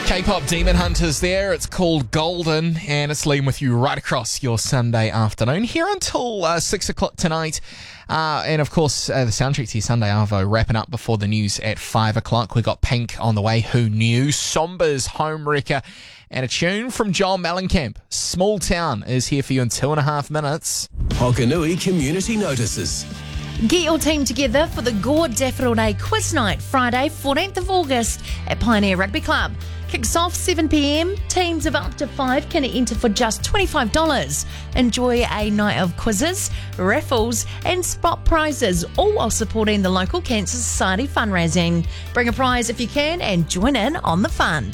K-pop Demon Hunters there. It's called Golden, and it's leading with you right across your Sunday afternoon, here until 6 o'clock tonight. And of course, the soundtrack to your Sunday Arvo wrapping up before the news at 5 o'clock. We got Pink on the way, Who Knew, Somba's Homewrecker, and a tune from John Mellencamp. Small Town is here for you in 2.5 minutes. Hokanui Community Notices. Get your team together for the Gore Daffodil Day Quiz Night, Friday, 14th of August at Pioneer Rugby Club. Kicks off 7 p.m. Teams of up to 5 can enter for just $25. Enjoy a night of quizzes, raffles and spot prizes, all while supporting the local Cancer Society fundraising. Bring a prize if you can and join in on the fun.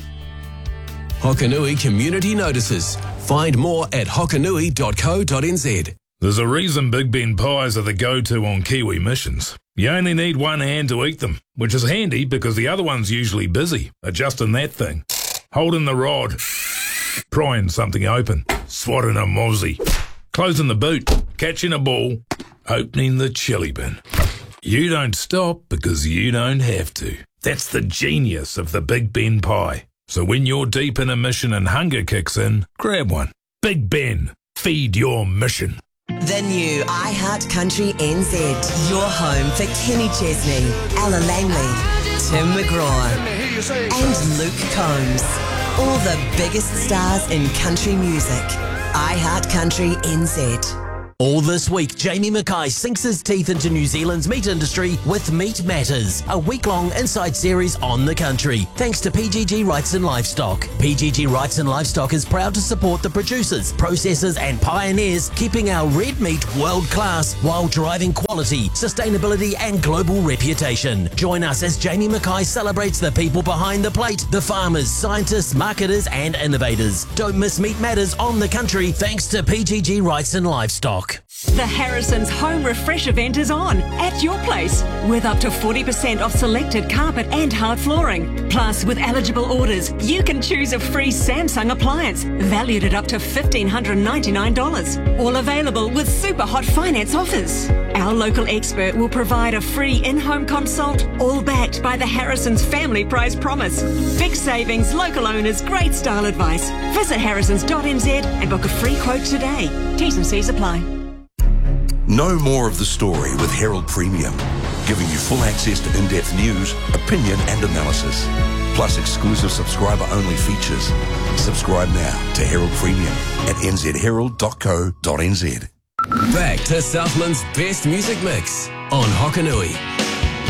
Hokanui Community Notices. Find more at hokanui.co.nz. There's a reason Big Ben pies are the go-to on Kiwi missions. You only need one hand to eat them, which is handy because the other one's usually busy adjusting that thing, holding the rod, prying something open, swatting a mozzie, closing the boot, catching a ball, opening the chili bin. You don't stop because you don't have to. That's the genius of the Big Ben pie. So when you're deep in a mission and hunger kicks in, grab one. Big Ben, feed your mission. The new iHeartCountry NZ. Your home for Kenny Chesney, Ella Langley, Tim McGraw, and Luke Combs. All the biggest stars in country music. iHeartCountry NZ. All this week, Jamie Mackay sinks his teeth into New Zealand's meat industry with Meat Matters, a week-long inside series on the country, thanks to PGG Wrightson Livestock. PGG Wrightson Livestock is proud to support the producers, processors and pioneers, keeping our red meat world-class while driving quality, sustainability and global reputation. Join us as Jamie Mackay celebrates the people behind the plate, the farmers, scientists, marketers and innovators. Don't miss Meat Matters on the country, thanks to PGG Wrightson Livestock. The Harrison's Home Refresh event is on at your place with up to 40% off selected carpet and hard flooring. Plus, with eligible orders, you can choose a free Samsung appliance valued at up to $1,599. All available with super hot finance offers. Our local expert will provide a free in-home consult, all backed by the Harrison's Family Price Promise. Big savings, local owners, great style advice. Visit harrisons.nz and book a free quote today. T's and C's apply. Know more of the story with Herald Premium, giving you full access to in-depth news, opinion and analysis, plus exclusive subscriber-only features. Subscribe now to Herald Premium at nzherald.co.nz. Back to Southland's best music mix on Hokanui.